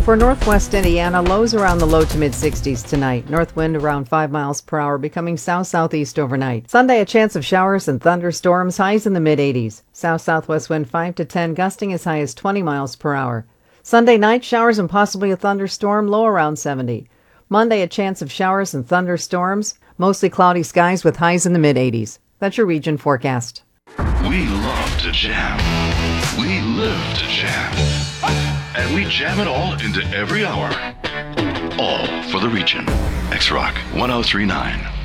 For northwest Indiana, lows around the low to mid-60s tonight. North wind around 5 miles per hour, becoming south-southeast overnight. Sunday, a chance of showers and thunderstorms, highs in the mid-80s. South-southwest wind 5 to 10, gusting as high as 20 miles per hour. Sunday night, showers and possibly a thunderstorm, low around 70. Monday, a chance of showers and thunderstorms, mostly cloudy skies with highs in the mid-80s. That's your region forecast. We love to jam. We live to jam. And we jam it all into every hour. All for the region. X-Rock 1039.